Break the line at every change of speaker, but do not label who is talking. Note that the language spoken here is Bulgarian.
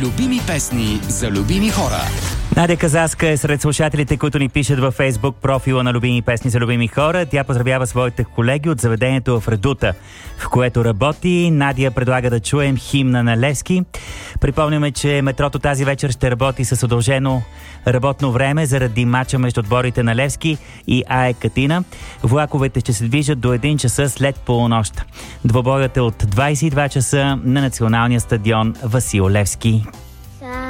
Любими песни за любими хора.
Надя Казаска е сред слушателите, които ни пишат във Фейсбук профила на Любими песни за любими хора. Тя поздравява своите колеги от заведението в Редута, в което работи. Надя предлага да чуем химна на Левски. Припомняме, че метрото тази вечер ще работи с удължено работно време заради мача между отборите на Левски и АЕК Катина. Влаковете ще се движат до 1 часа след полунощ. Двобоят е от 22 часа на националния стадион Васил Левски.